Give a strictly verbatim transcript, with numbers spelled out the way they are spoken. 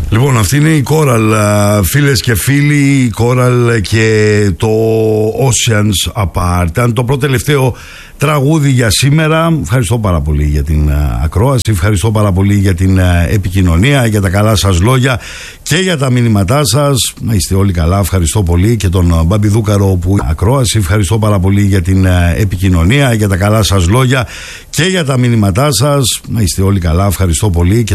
Λοιπόν, αυτή είναι η Coral, φίλες και φίλοι, η Coral και το Oceans Apart. Ήταν το πρώτο τελευταίο τραγούδι για σήμερα. Ευχαριστώ πάρα πολύ για την ακρόαση, ευχαριστώ πάρα πολύ για την επικοινωνία, για τα καλά σας λόγια και για τα μηνύματά σας. Να είστε όλοι καλά, ευχαριστώ πολύ και τον Μπαμπιδούκαρο που ακρόαση, ευχαριστώ πάρα πολύ για την επικοινωνία, για τα καλά σας λόγια και για τα μηνύματά σας. Να είστε όλοι καλά, ευχαριστώ πολύ και